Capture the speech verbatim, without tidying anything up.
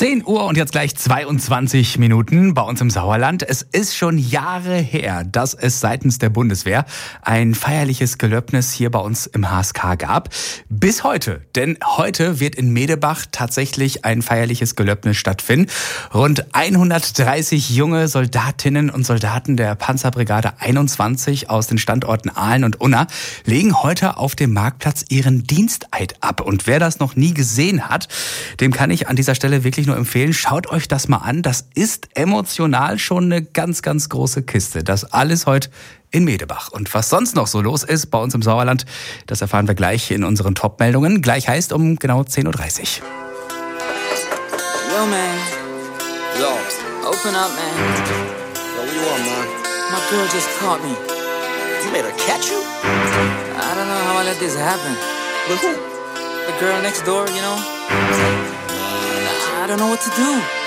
zehn Uhr und jetzt gleich zweiundzwanzig Minuten bei uns im Sauerland. Es ist schon Jahre her, dass es seitens der Bundeswehr ein feierliches Gelöbnis hier bei uns im H S K gab. Bis heute, denn heute wird in Medebach tatsächlich ein feierliches Gelöbnis stattfinden. Rund hundertdreißig junge Soldatinnen und Soldaten der Panzerbrigade einundzwanzig aus den Standorten Ahlen und Unna legen heute auf dem Marktplatz ihren Diensteid ab. Und wer das noch nie gesehen hat, dem kann ich an dieser Stelle wirklich nur empfehlen, schaut euch das mal an. Das ist emotional schon eine ganz, ganz große Kiste. Das alles heute in Medebach. Und was sonst noch so los ist bei uns im Sauerland, das erfahren wir gleich in unseren Top-Meldungen. Gleich heißt um genau zehn Uhr dreißig. Yo, man. Yo. Open up, man. Yo, what you want, man? My girl just caught me. You made her catch you? I don't know how I let this happen. With who? The girl next door, you know? I don't know what to do.